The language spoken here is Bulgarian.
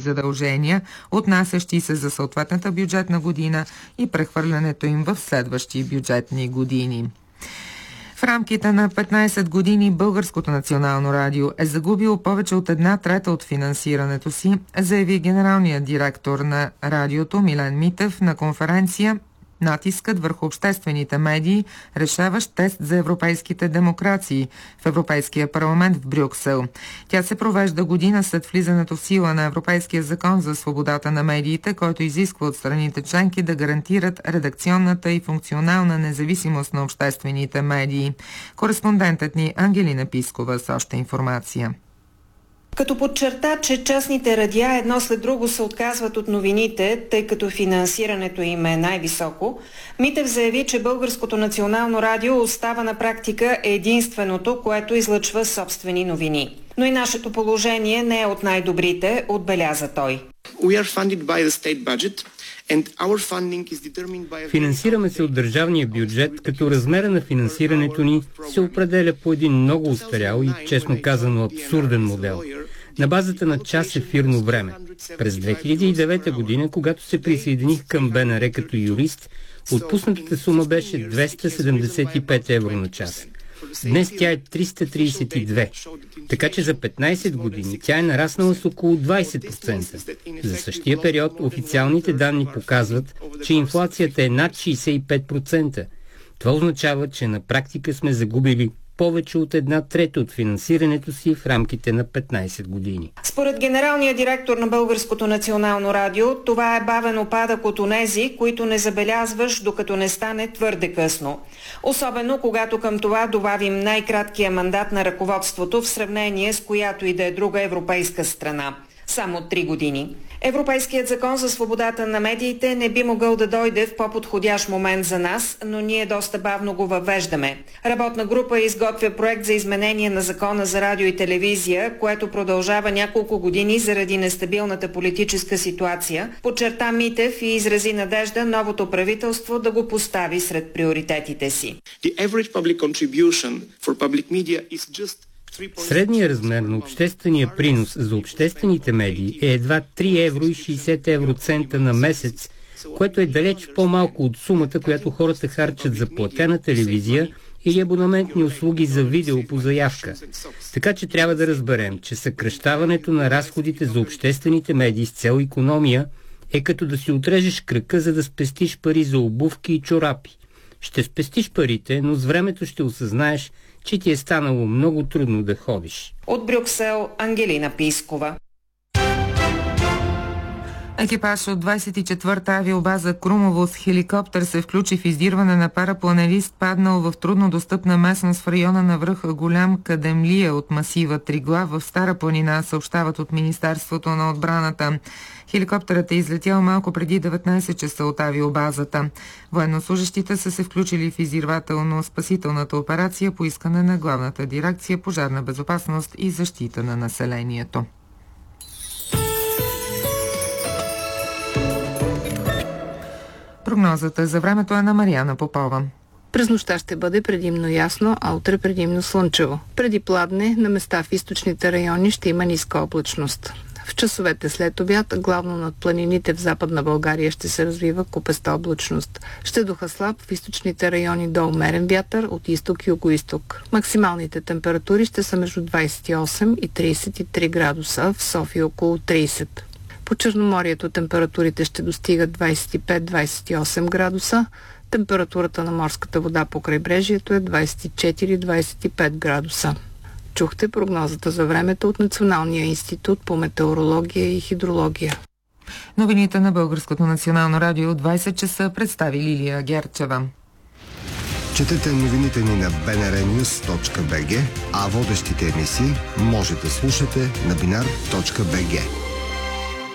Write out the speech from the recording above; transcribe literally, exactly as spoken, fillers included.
задължения, отнасящи се за съответната бюджетна година и прехвърлянето им в следващи бюджетни години. В рамките на петнайсет години Българското национално радио е загубило повече от една трета от финансирането си, заяви генералният директор на радиото Милен Митев на конференция "Натискът върху обществените медии – решаващ тест за европейските демокрации" в Европейския парламент в Брюксел. Тя се провежда година след влизането в сила на Европейския закон за свободата на медиите, който изисква от страните членки да гарантират редакционната и функционална независимост на обществените медии. Кореспондентът ни Ангелина Пискова с още информация. Като подчерта, че частните радиа едно след друго се отказват от новините, тъй като финансирането им е най-високо, Митев заяви, че Българското национално радио остава на практика единственото, което излъчва собствени новини. Но и нашето положение не е от най-добрите, отбеляза той. Финансираме се от държавния бюджет, като размера на финансирането ни се определя по един много устарял и, честно казано, абсурден модел. На базата на час ефирно време. През две хиляди и девета година, когато се присъединих към БНР като юрист, отпуснатата сума беше двеста седемдесет и пет евро на час. Днес тя е триста трийсет и две, така че за петнайсет години тя е нараснала с около двайсет процента. За същия период официалните данни показват, че инфлацията е над шейсет и пет процента. Това означава, че на практика сме загубили повече от една трета от финансирането си в рамките на петнайсет години. Според генералния директор на Българското национално радио, това е бавен опадък от онези, които не забелязваш, докато не стане твърде късно. Особено когато към това добавим най-краткия мандат на ръководството в сравнение с която и да е друга европейска страна. Само три години. Европейският закон за свободата на медиите не би могъл да дойде в по-подходящ момент за нас, но ние доста бавно го въвеждаме. Работна група изготвя проект за изменение на закона за радио и телевизия, което продължава няколко години заради нестабилната политическа ситуация. Подчерта Митев и изрази надежда новото правителство да го постави сред приоритетите си. Средният размер на обществения принос за обществените медии е едва три евро и шейсет евроцента на месец, което е далеч по-малко от сумата, която хората харчат за платена телевизия или абонаментни услуги за видео по заявка. Така че трябва да разберем, че съкращаването на разходите за обществените медии с цел икономия е като да си отрежеш кръка, за да спестиш пари за обувки и чорапи. Ще спестиш парите, но с времето ще осъзнаеш, че ти е станало много трудно да ходиш. От Брюксел, Ангелина Пискова. Екипаж от двайсет и четвърта авиобаза Крумово с хеликоптер се включи в издирване на парапланерист, паднал в труднодостъпна местност в района на връха Голям Кадемлия от масива Триглав в Стара планина, съобщават от Министерството на отбраната. Хеликоптерът е излетял малко преди деветнайсет часа от авиобазата. Военнослужещите са се включили в издирвателно-спасителната операция по искане на Главната дирекция пожарна безопасност и защита на населението. Прогнозата за времето е на Мариана Попова. През нощта ще бъде предимно ясно, а утре предимно слънчево. Преди пладне, на места в източните райони ще има ниска облачност. В часовете след обяд, главно над планините в Западна България ще се развива купеста облачност. Ще духа слаб в източните райони до умерен вятър от изток и югоизток. Максималните температури ще са между двайсет и осем и трийсет и три градуса, в София около трийсет. По Черноморието температурите ще достигат двайсет и пет до двайсет и осем градуса. Температурата на морската вода по крайбрежието е двайсет и четири до двайсет и пет градуса. Чухте прогнозата за времето от Националния институт по метеорология и хидрология. Новините на Българското национално радио от двайсет часа представи Лилия Герчева. Четете новините ни на би ен ар нюз точка би джи, а водещите емисии може да слушате на бинар точка би джи.